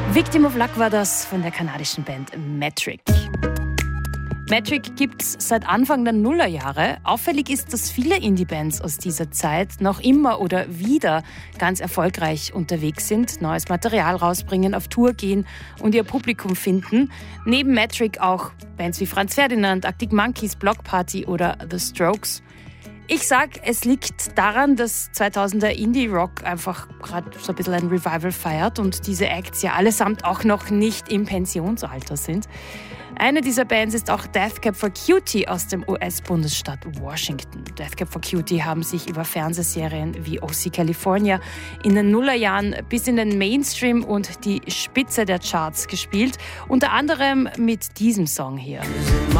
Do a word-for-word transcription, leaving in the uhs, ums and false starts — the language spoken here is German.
Victim of Luck war das von der kanadischen Band Metric. Metric gibt's seit Anfang der Nullerjahre. Auffällig ist, dass viele Indie-Bands aus dieser Zeit noch immer oder wieder ganz erfolgreich unterwegs sind, neues Material rausbringen, auf Tour gehen und ihr Publikum finden. Neben Metric auch Bands wie Franz Ferdinand, Arctic Monkeys, Block Party oder The Strokes. Ich sag, es liegt daran, dass zweitausender Indie-Rock einfach gerade so ein bisschen ein Revival feiert und diese Acts ja allesamt auch noch nicht im Pensionsalter sind. Eine dieser Bands ist auch Death Cab for Cutie aus dem U S-Bundesstaat Washington. Death Cab for Cutie haben sich über Fernsehserien wie O C California in den Nullerjahren bis in den Mainstream und die Spitze der Charts gespielt. Unter anderem mit diesem Song hier.